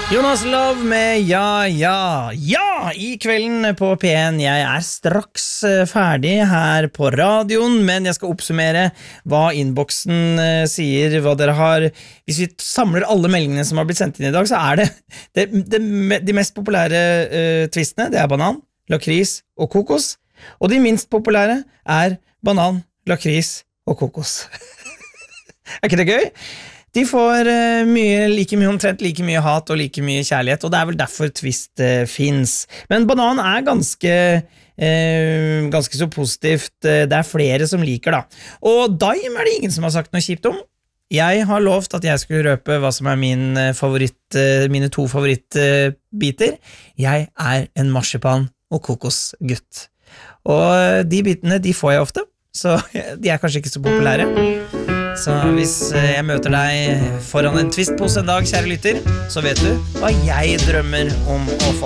Jonas Love med Ja, ja, ja I kvelden på P1. Jeg straks ferdig her på radioen, men jeg skal oppsummere hva innboksen sier, hva dere har. Hvis vi samler alle meldingene som har blitt sendt inn I dag, så de mest populære twistene, det banan, lakris og kokos, og de minst populære banan, lakris og kokos. Ikke det gøy? De får omtrent like mye hat og like mye kjærlighet, og det vel derfor twist finnes. Men banan ganske så positivt, det flere som liker da. Og daim det ingen som har sagt noe kjipt om. Jeg har lovt at jeg skulle røpe hva som mine to favorittbiter. Jeg en marsipan og kokosgutt. Og de bitene, de får jeg ofte, så de kanskje ikke så populære. Så hvis jeg møter deg foran en twistpose en dag, kjære lytter, så vet du hva jeg drømmer om å få.